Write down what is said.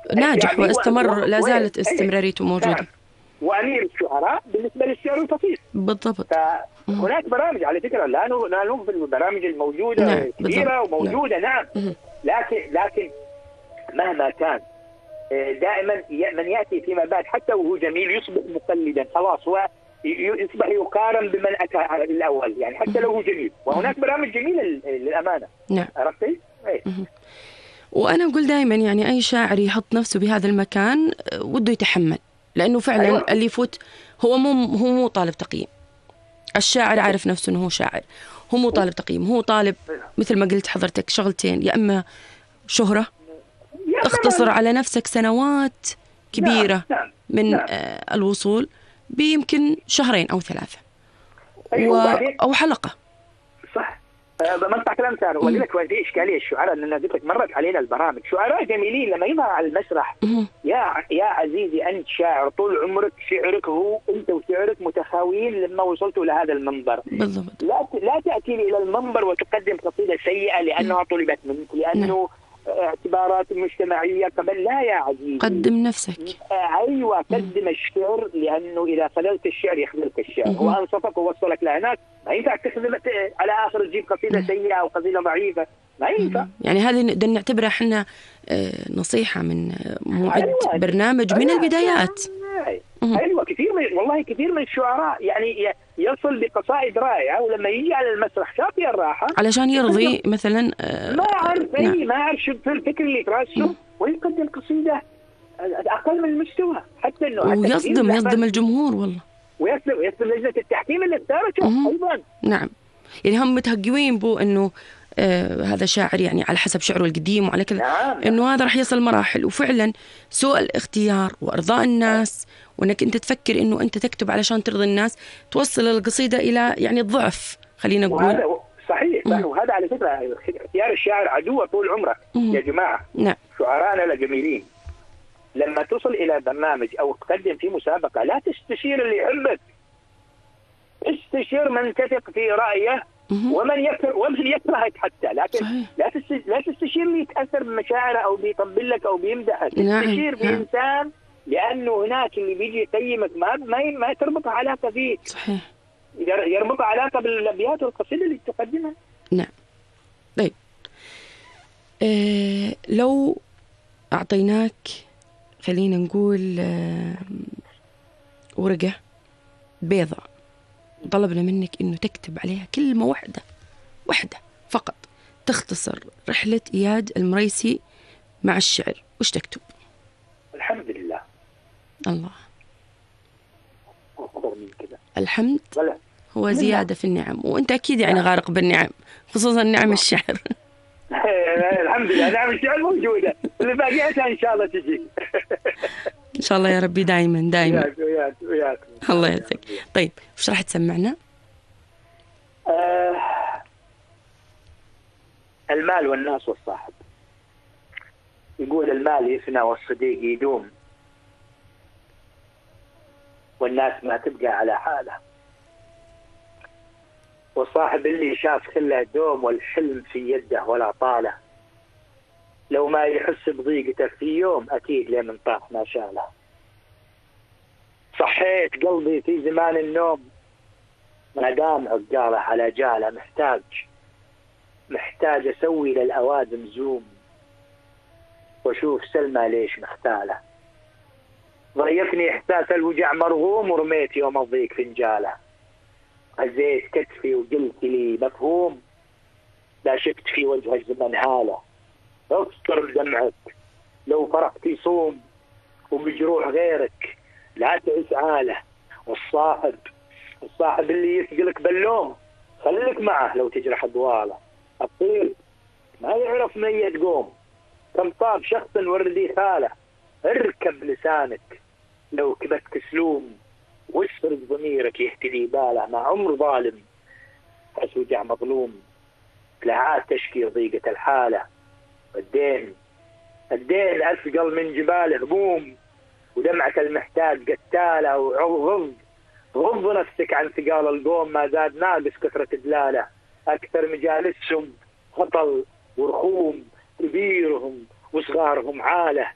ناجح يعني واستمر، لا زالت استمراريته موجودة. نعم. وأمير الشعراء بالنسبة للشعر القصير. بالضبط. فهناك برامج على فكرة، لا نغفل البرامج الموجودة نعم كبيرة بالضبط. وموجودة. نعم. لكن مهما كان دائما من يأتي فيما بعد حتى وهو جميل يصبح مقلدا، خلاص هو يصبح يقارن بمن أتى الأول، يعني حتى لو هو جميل. وهناك برامج جميلة للأمانة. نعم. عرفتي؟ وأنا أقول دائما يعني أي شاعر يحط نفسه بهذا المكان وده يتحمل، لأنه فعلا أيوة. اللي يفوت هو مو طالب تقييم. الشاعر عارف نفسه أنه هو شاعر، هو مو طالب تقييم، هو طالب مثل ما قلت حضرتك شغلتين، يا إما شهرة اختصر على نفسك سنوات كبيرة من الوصول بيمكن شهرين أو 3 أو حلقة. صح. بمقطع كلام سارة وأقول لك وين في إشكالية الشعراء، لأن قلت لك مرت علينا البرامج شعراء جميلين لما يظهر على المسرح يا عزيزي أنت شاعر طول عمرك، شعرك هو أنت وشعرك متخاوين لما وصلتوا لهذا المنبر. بالضبط. لا تأتي إلى المنبر وتقدم قصيدة سيئة لأنها طلبت منك، لأنه اعتبارات مجتمعية قبل. لا يا عزيزي، قدم نفسك. أيوة، قدم الشعر، لأنه إذا خذلت الشعر يخذلك الشعر. وأنصفك ووصلك لهناك. ما ينفع تخدم على آخر تجيب قصيدة سيئة أو قصيدة ضعيفة، ما ينفع. يعني هذه نقدر نعتبرها احنا نصيحة من معد برنامج من البدايات. أيوة. والله كثير من الشعراء يعني يصل بقصائد رائعة، ولما يجي على المسرح شافي الراحة علشان يرضي مثلا ما يعرف شو الفكر اللي تراسه، ويقدم قصيدة أقل من المستوى، حتى إنه ويصدم الجمهور والله، ويصدم لجنة التحكيم اللي اختارته أيضا. نعم. يعني هم متهجوين بو إنه هذا شاعر يعني على حسب شعره القديم وعلى كذا. نعم. إنه هذا راح يصل مراحل، وفعلا سوء الاختيار وإرضاء الناس، وإنك أنت تفكر إنه أنت تكتب علشان ترضي الناس، توصل القصيدة إلى يعني الضعف، خلينا نقول. وهذا صحيح. وهذا على فكرة اختيار الشاعر عدوه طول عمره يا جماعة. نعم. شعراءنا الجميلين لما تصل إلى برنامج أو تقدم في مسابقة لا تستشير اللي يحبك، استشير من تثق في رأيه ومن يكرهك حتى، لكن لا تستشير اللي يتأثر بمشاعره أو بيطبل لك أو بيمدحك. تستشير بإنسان، لأنه هناك اللي بيجي يقيمك ما تربط علاقة فيه. صحيح. يربط علاقة بالأبيات والقصيدة اللي تقدمها. نعم. طيب لو أعطيناك خلينا نقول ورقة بيضاء، طلبنا منك إنه تكتب عليها كلمة واحدة فقط تختصر رحلة إياد المريسي مع الشعر، وش تكتب؟ الحمد لله. الله. كده. الحمد هو زيادة في النعم، وأنت أكيد يعني غارق بالنعم، خصوصا نعم الشعر. الحمد لله نعم الشعر موجودة، اللي باقيتها إن شاء الله تجي. إن شاء الله يا ربي، دائما. وياك. الله يعزك. طيب وش راح تسمعنا؟ المال والناس والصاحب. يقول المال يفنى والصديق يدوم، والناس ما تبقى على حاله، والصاحب اللي شاف خله دوم، والحلم في يده ولا طاله، لو ما يحس بضيقته في يوم أكيد لمن طاح ما شاله. صحيت قلبي في زمان النوم، ما دام عقاله على جاله، محتاج أسوي للأوادم زوم، وأشوف سلمى ليش مختاله. ضيفني إحساس الوجع مرغوم، ورميت يوم الضيق فنجاله. هزيت كتفي وقلت لي مفهوم، لا شفت في وجه الزمن هاله. اغسر دمعك لو فرقت يصوم، وبجروح غيرك لا تعيش عاله. والصاحب اللي يثقلك باللوم، خليك معه لو تجرح ضواله. الطير ما يعرف من يتقوم، كم طاب شخص وردي خاله. اركب لسانك لو كبتك سلوم، واسرد ضميرك يهتدي باله. مع عمر ظالم حس وجع مظلوم، لا عاد تشكي ضيقة الحالة. الدين أثقل من جبال هموم، ودمعة المحتاج قتالة. غض نفسك عن ثقال القوم، ما زاد ناقص كثرة دلاله. أكثر مجالسهم هطل ورخوم، كبيرهم وصغارهم عاله.